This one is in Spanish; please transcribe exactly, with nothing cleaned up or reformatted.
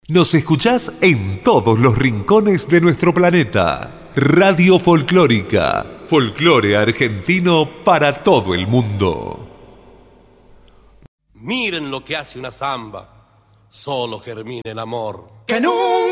Nos escuchás en todos los rincones de nuestro planeta. Radio Folclórica. Folclore argentino para todo el mundo. Miren lo que hace una zamba. Solo germina el amor. Que nunca